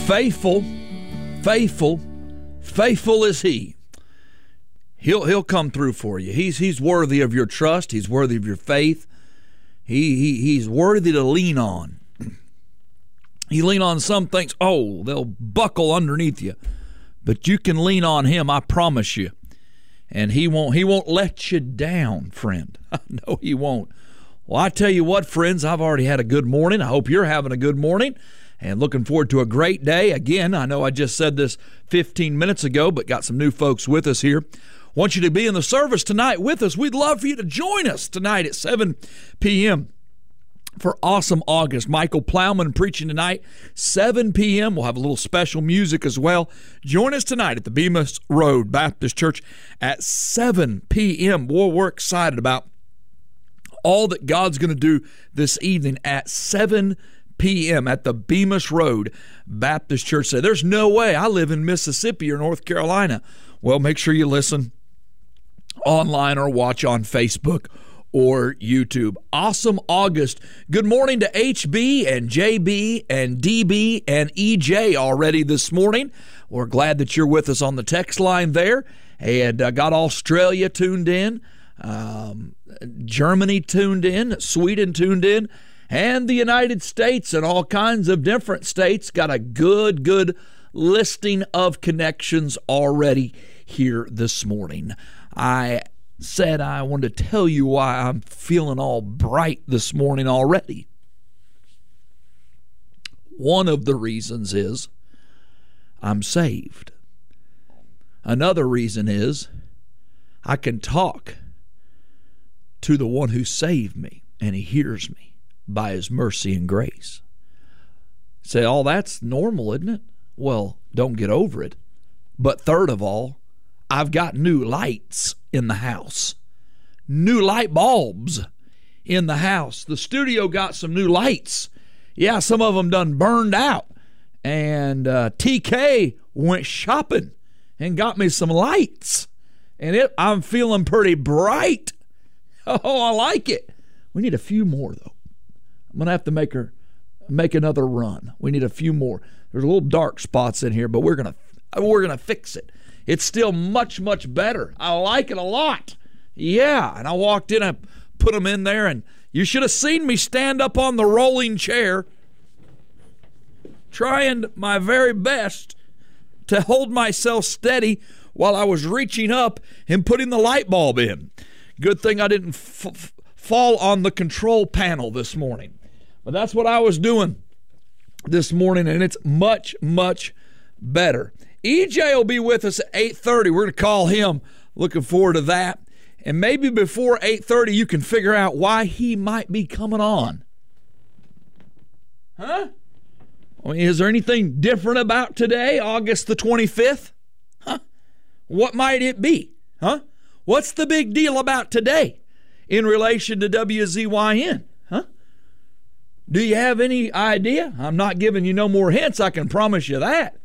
faithful, faithful, faithful is He. He'll come through for you. He's worthy of your trust. He's worthy of your faith. He's worthy to lean on. You lean on some things, they'll buckle underneath you. But you can lean on Him, I promise you. And He won't let you down, friend. No, He won't. Well, I tell you what, friends, I've already had a good morning. I hope you're having a good morning and looking forward to a great day. Again, I know I just said this 15 minutes ago, but got some new folks with us here. Want you to be in the service tonight with us. We'd love for you to join us tonight at 7 p.m. for Awesome August. Michael Plowman preaching tonight, 7 p.m. We'll have a little special music as well. Join us tonight at the Bemis Road Baptist Church at 7 p.m. Boy, we're excited about all that God's going to do this evening at 7 p.m. at the Bemis Road Baptist Church. Say, there's no way. I live in Mississippi or North Carolina. Well, make sure you listen online or watch on Facebook or YouTube. Awesome August. Good morning to HB and JB and DB and EJ already this morning. We're glad that you're with us on the text line there. And got Australia tuned in, Germany tuned in, Sweden tuned in, and the United States and all kinds of different states. Got a good listing of connections already here this morning. I said I wanted to tell you why I'm feeling all bright this morning already. One of the reasons is I'm saved. Another reason is I can talk to the one who saved me, and He hears me by His mercy and grace. Say, that's normal, isn't it? Well, don't get over it. But third of all, I've got new lights in the house. New light bulbs in the house. The studio got some new lights. Yeah, some of them done burned out. And TK went shopping and got me some lights. And I'm feeling pretty bright. Oh, I like it. We need a few more, though. I'm going to have to make another run. We need a few more. There's a little dark spots in here, but we're going to fix it. It's still much better. I like it a lot. Yeah, and I walked in, I put them in there, and you should have seen me stand up on the rolling chair trying my very best to hold myself steady while I was reaching up and putting the light bulb in. Good thing I didn't fall on the control panel this morning. But that's what I was doing this morning, and it's much better. EJ will be with us at 8:30. We're going to call him. Looking forward to that. And maybe before 8:30, you can figure out why he might be coming on. Huh? I mean, is there anything different about today, August the 25th? Huh? What might it be? Huh? What's the big deal about today in relation to WZYN? Huh? Do you have any idea? I'm not giving you no more hints, I can promise you that.